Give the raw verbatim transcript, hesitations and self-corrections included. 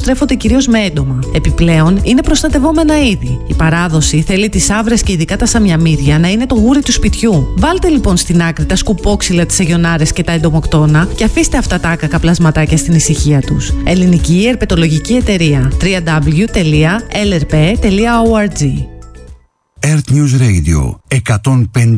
τρέφονται κυρίως με έντομα. Επιπλέον, είναι προστατευόμενα είδη. Η παράδοση θέλει τις άβρες και ειδικά τα σαμιαμίδια να είναι το γούρι του σπιτιού. Βάλτε λοιπόν στην άκρη τα σκουπόξυλα, τις αγιονάρες και τα εντομοκτώνα και αφήστε αυτά τα άκακα πλασματάκια στην ησυχία τους. Ελληνική Ερπετολογική Εταιρεία. double-u double-u double-u τελεία ελ ερ πι τελεία org. Earth News Radio εκατόν πέντε